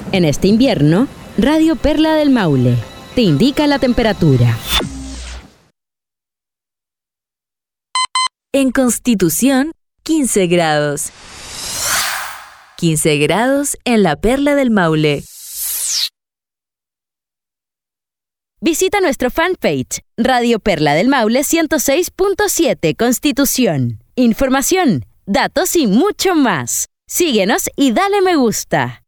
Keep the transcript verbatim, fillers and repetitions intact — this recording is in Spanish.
En este invierno, Radio Perla del Maule te indica la temperatura. En Constitución, quince grados. quince grados en la Perla del Maule. Visita nuestro fanpage, Radio Perla del Maule ciento seis punto siete Constitución. Información, datos y mucho más. Síguenos y dale me gusta.